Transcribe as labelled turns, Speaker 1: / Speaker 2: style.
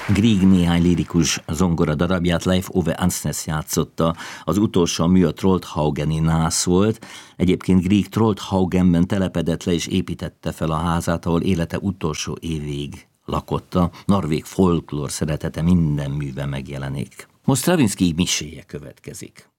Speaker 1: Grieg néhány lirikus zongora darabját Leif Ove Andsnes játszotta. Az utolsó mű a Troldhaugeni nász volt. Egyébként Grieg Troldhaugenben telepedett le és építette fel a házát, ahol élete utolsó évig lakott. A norvég folklór szeretete minden műben megjelenik. Most Stravinsky miséje következik.